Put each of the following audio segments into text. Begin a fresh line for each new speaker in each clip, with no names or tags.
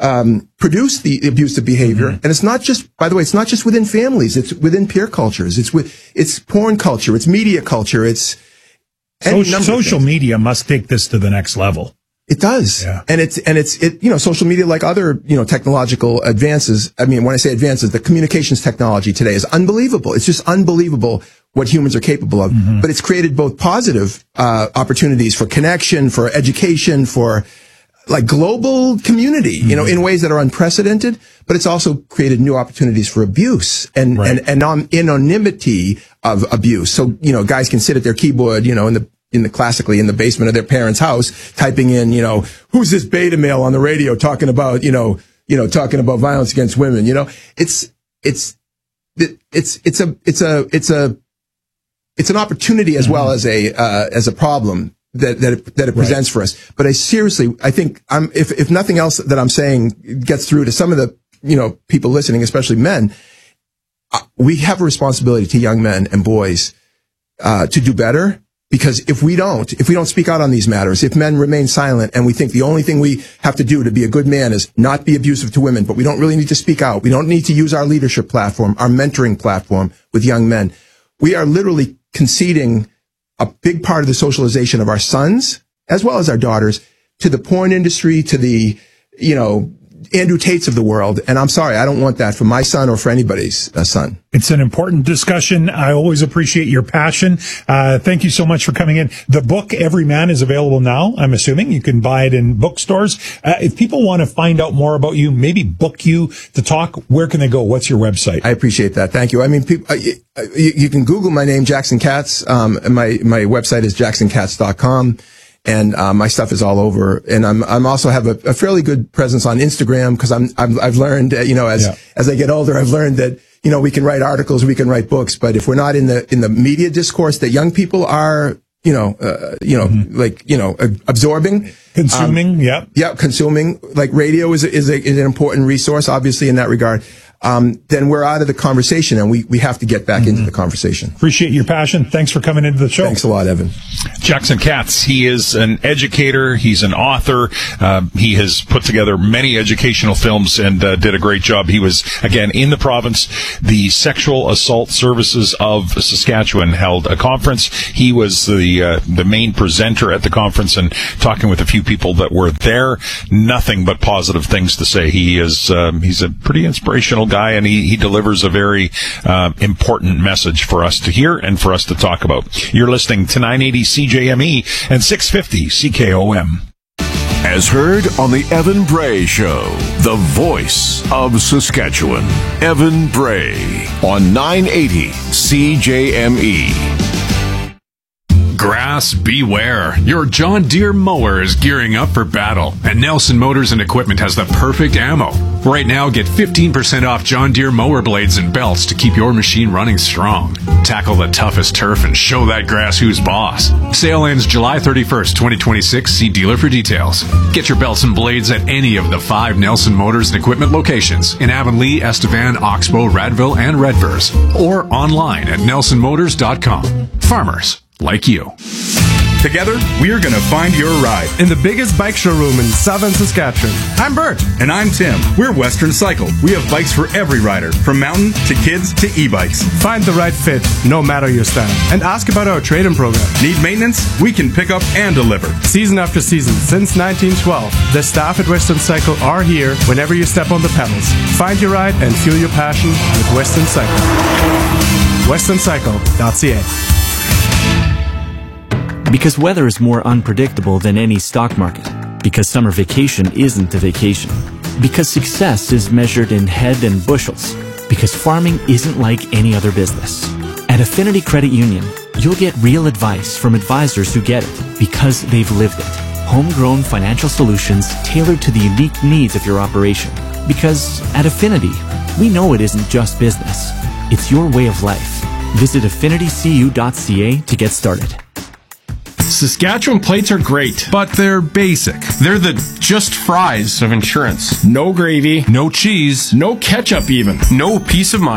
produce the abusive behavior. And it's not just, by the way, it's not just within families. It's within peer cultures. It's porn culture. It's media culture. It's
social media must take this to the next level.
It does.
Yeah.
And it's social media, like other, technological advances. I mean, when I say advances, the communications technology today is unbelievable. It's just unbelievable what humans are capable of. Mm-hmm. But it's created both positive, opportunities for connection, for education, for like global community, mm-hmm. In ways that are unprecedented, but it's also created new opportunities for abuse and anonymity of abuse. So, guys can sit at their keyboard, classically in the basement of their parents' house, typing in, who's this beta male on the radio talking about, talking about violence against women, it's an opportunity as well as a problem that it presents for us. But I think if nothing else that I'm saying gets through to some of the, people listening, especially men, we have a responsibility to young men and boys, to do better. Because if we don't speak out on these matters, if men remain silent and we think the only thing we have to do to be a good man is not be abusive to women, but we don't really need to speak out. We don't need to use our leadership platform, our mentoring platform with young men. We are literally conceding a big part of the socialization of our sons as well as our daughters to the porn industry, to the, Andrew Tates of the world. And I'm sorry, I don't want that for my son or for anybody's son.
It's an important discussion. I always appreciate your passion. Thank you so much for coming in. The book, Every Man, is available now, I'm assuming. You can buy it in bookstores. If people want to find out more about you, maybe book you to talk, where can they go? What's your website?
I appreciate that. Thank you. I mean, you can Google my name, Jackson Katz. And my website is jacksonkatz.com. And my stuff is all over, and I'm also have a fairly good presence on Instagram because I've learned as I get older, I've learned that we can write articles, we can write books, but if we're not in the media discourse that young people are absorbing,
consuming,
consuming, like radio is an important resource, obviously, in that regard. Then we're out of the conversation, and we have to get back into the conversation.
Appreciate your passion. Thanks for coming into the show.
Thanks a lot, Evan.
Jackson Katz, he is an educator. He's an author. He has put together many educational films and did a great job. He was, again, in the province. The Sexual Assault Services of Saskatchewan held a conference. He was the main presenter at the conference, and talking with a few people that were there, nothing but positive things to say. He's a pretty inspirational guy, and he delivers a very important message for us to hear and for us to talk about. You're listening to 980 CJME and 650 CKOM.
As heard on the Evan Bray Show, the voice of Saskatchewan, Evan Bray on 980 CJME.
Grass beware. Your John Deere mower is gearing up for battle, and Nelson Motors and Equipment has the perfect ammo. Right now, get 15% off John Deere mower blades and belts to keep your machine running strong. Tackle the toughest turf and show that grass who's boss. Sale ends July 31st, 2026. See dealer for details. Get your belts and blades at any of the 5 Nelson Motors and Equipment locations in Avonlea, Estevan, Oxbow, Radville, and Redvers, or online at nelsonmotors.com. Farmers like you.
Together, we're going to find your ride
in the biggest bike showroom in southern Saskatchewan.
I'm Bert. And I'm Tim. We're Western Cycle. We have bikes for every rider, from mountain to kids to e-bikes.
Find the right fit, no matter your style. And ask about our trade-in program.
Need maintenance? We can pick up and deliver.
Season after season, since 1912, the staff at Western Cycle are here whenever you step on the pedals. Find your ride and fuel your passion with Western Cycle. westerncycle.ca.
Because weather is more unpredictable than any stock market. Because summer vacation isn't a vacation. Because success is measured in head and bushels. Because farming isn't like any other business. At Affinity Credit Union, you'll get real advice from advisors who get it because they've lived it. Homegrown financial solutions tailored to the unique needs of your operation. Because at Affinity, we know it isn't just business. It's your way of life. Visit affinitycu.ca to get started.
Saskatchewan plates are great, but they're basic. They're the just fries of insurance. No gravy, no cheese, no ketchup even, no peace of mind.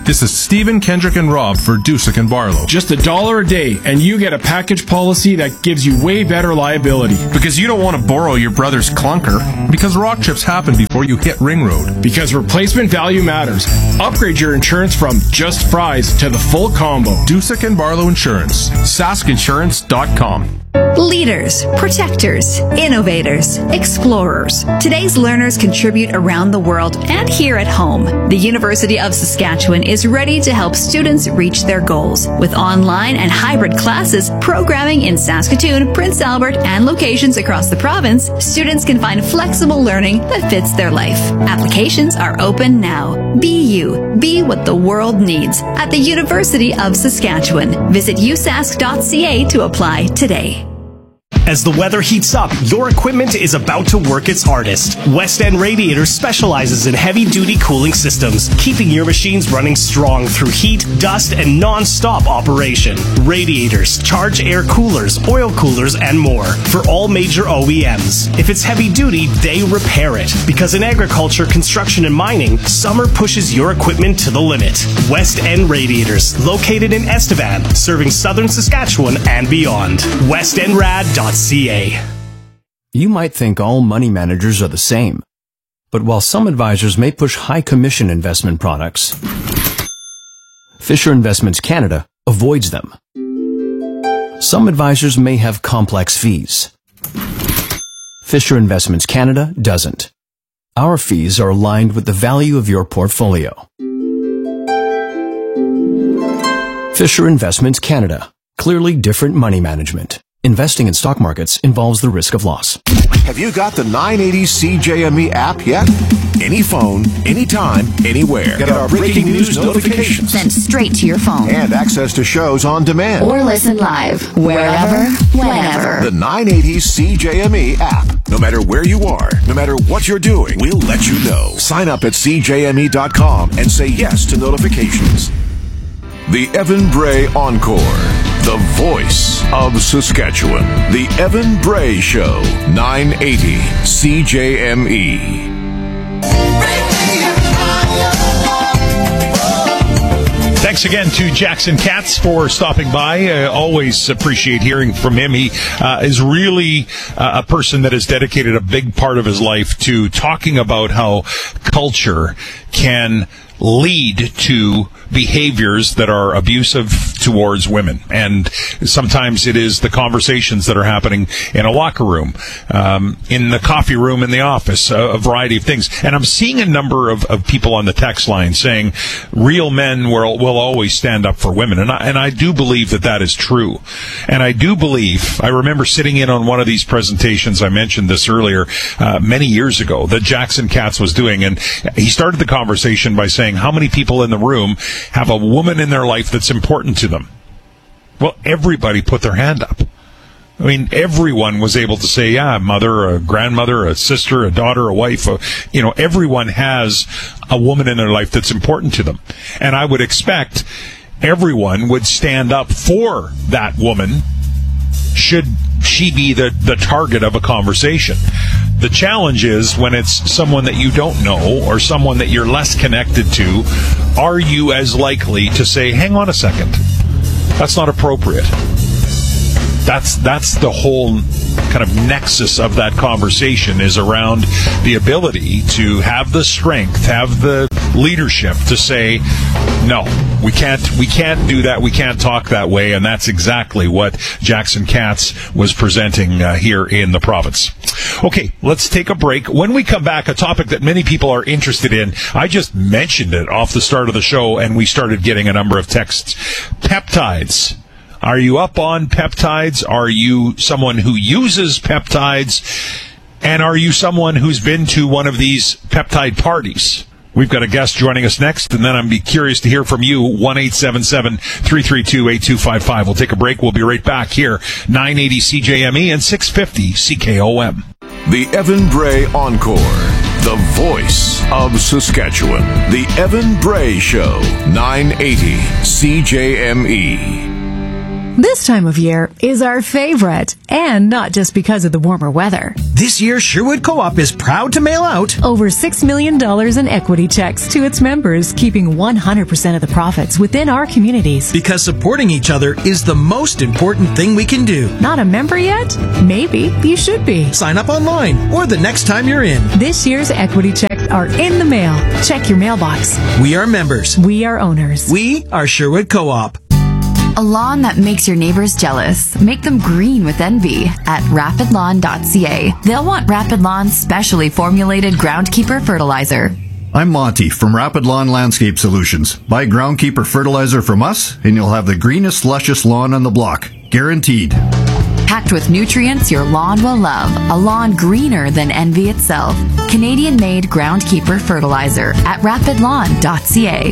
This is Stephen, Kendrick, and Rob for Dusick and Barlow.
Just $1 a day, and you get a package policy that gives you way better liability.
Because you don't want to borrow your brother's clunker. Because rock chips happen before you hit Ring Road.
Because replacement value matters. Upgrade your insurance from just fries to the full combo.
Dusick and Barlow Insurance. SaskInsurance.com.
Leaders, protectors, innovators, explorers. Today's learners contribute around the world and here at home. The University of Saskatchewan is ready to help students reach their goals. With online and hybrid classes, programming in Saskatoon, Prince Albert, and locations across the province, students can find flexible learning that fits their life. Applications are open now. Be you. Be what the world needs at the University of Saskatchewan. Visit usask.ca to apply today.
As the weather heats up, your equipment is about to work its hardest. West End Radiators specializes in heavy-duty cooling systems, keeping your machines running strong through heat, dust, and non-stop operation. Radiators, charge air coolers, oil coolers, and more for all major OEMs. If it's heavy-duty, they repair it. Because in agriculture, construction, and mining, summer pushes your equipment to the limit. West End Radiators, located in Estevan, serving southern Saskatchewan and beyond. WestEndRad.ca.
You might think all money managers are the same. But while some advisors may push high commission investment products, Fisher Investments Canada avoids them. Some advisors may have complex fees. Fisher Investments Canada doesn't. Our fees are aligned with the value of your portfolio. Fisher Investments Canada. Clearly different money management. Investing in stock markets involves the risk of loss.
Have you got the 980 CJME app yet? Any phone, anytime, anywhere. Get our breaking news notifications
sent straight to your phone.
And access to shows on demand.
Or listen live, wherever, whenever.
The 980 CJME app. No matter where you are, no matter what you're doing, we'll let you know. Sign up at CJME.com and say yes to notifications. The Evan Bray Encore. The voice of Saskatchewan. The Evan Bray Show. 980 CJME.
Thanks again to Jackson Katz for stopping by. Always appreciate hearing from him. He is really a person that has dedicated a big part of his life to talking about how culture can lead to behaviors that are abusive towards women. And sometimes it is the conversations that are happening in a locker room, in the coffee room, in the office, a variety of things. And I'm seeing a number of people on the text line saying real men will always stand up for women. And I do believe that is true. And I do believe, I remember sitting in on one of these presentations, I mentioned this earlier, many years ago, that Jackson Katz was doing. And he started the conversation by saying, how many people in the room have a woman in their life that's important to them? Well, everybody put their hand up. I mean, everyone was able to say, yeah, a mother, a grandmother, a sister, a daughter, a wife. Everyone has a woman in their life that's important to them. And I would expect everyone would stand up for that woman should she be the target of a conversation. The challenge is when it's someone that you don't know or someone that you're less connected to, are you as likely to say, hang on a second, that's not appropriate? That's the whole kind of nexus of that conversation, is around the ability to have the strength, have the leadership to say, no, we can't do that, we can't talk that way. And that's exactly what Jackson Katz was presenting here in the province. Okay, let's take a break. When we come back, a topic that many people are interested in. I just mentioned it off the start of the show, and we started getting a number of texts. Peptides. Are you up on peptides? Are you someone who uses peptides? And are you someone who's been to one of these peptide parties? We've got a guest joining us next, and then I'm curious to hear from you. 1-877-332-8255. We'll take a break. We'll be right back here. 980 CJME and 650 CKOM.
The Evan Bray Encore. The voice of Saskatchewan. The Evan Bray Show. 980 CJME.
This time of year is our favorite, and not just because of the warmer weather. This year, Sherwood Co-op is proud to mail out
over $6 million in equity checks to its members, keeping 100% of the profits within our communities.
Because supporting each other is the most important thing we can do.
Not a member yet? Maybe you should be.
Sign up online or the next time you're in.
This year's equity checks are in the mail. Check your mailbox.
We are members.
We are owners.
We are Sherwood Co-op.
A lawn that makes your neighbors jealous. Make them green with envy at rapidlawn.ca. They'll want Rapid Lawn's specially formulated Groundkeeper fertilizer.
I'm Monty from Rapid Lawn Landscape Solutions. Buy Groundkeeper fertilizer from us and you'll have the greenest, luscious lawn on the block. Guaranteed.
Packed with nutrients your lawn will love. A lawn greener than envy itself. Canadian-made Groundkeeper fertilizer at rapidlawn.ca.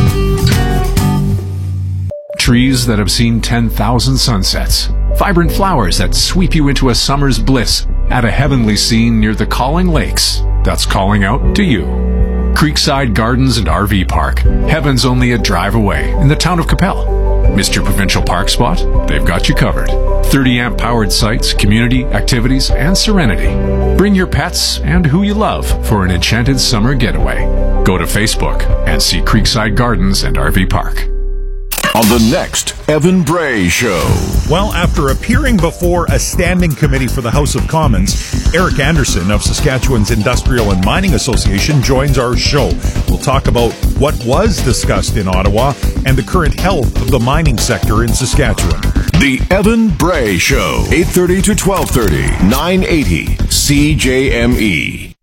Trees that have seen 10,000 sunsets. Vibrant flowers that sweep you into a summer's bliss at a heavenly scene near the Calling Lakes. That's calling out to you. Creekside Gardens and RV Park. Heaven's only a drive away in the town of Capel. Mr. Provincial Park Spot, they've got you covered. 30-amp powered sites, community, activities, and serenity. Bring your pets and who you love for an enchanted summer getaway. Go to Facebook and see Creekside Gardens and RV Park.
On the next Evan Bray Show.
Well, after appearing before a standing committee for the House of Commons, Eric Anderson of Saskatchewan's Industrial and Mining Association joins our show. We'll talk about what was discussed in Ottawa and the current health of the mining sector in Saskatchewan.
The Evan Bray Show, 8:30 to 12:30, 980 CJME.